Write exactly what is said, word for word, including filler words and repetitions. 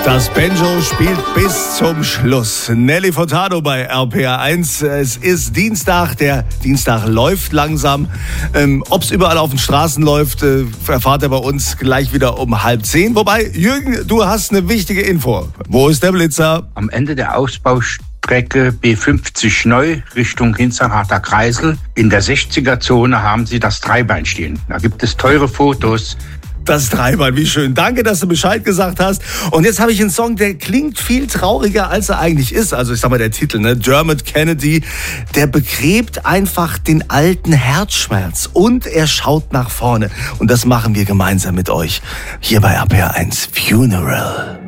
Das Banjo spielt bis zum Schluss. Nelly Furtado bei R P R eins. Es ist Dienstag, der Dienstag läuft langsam. Ähm, Ob es überall auf den Straßen läuft, äh, erfahrt ihr bei uns gleich wieder um halb zehn. Wobei, Jürgen, du hast eine wichtige Info. Wo ist der Blitzer? Am Ende der Ausbaustrecke B fünfzig neu Richtung Hinzerharter Kreisel. In der sechziger-Zone haben sie das Dreibein stehen. Da gibt es teure Fotos. Das Dreibein, wie schön. Danke, dass du Bescheid gesagt hast. Und jetzt habe ich einen Song, der klingt viel trauriger, als er eigentlich ist. Also ich sag mal, der Titel, ne? Dermot Kennedy, der begräbt einfach den alten Herzschmerz. Und er schaut nach vorne. Und das machen wir gemeinsam mit euch hier bei R P R eins Funeral.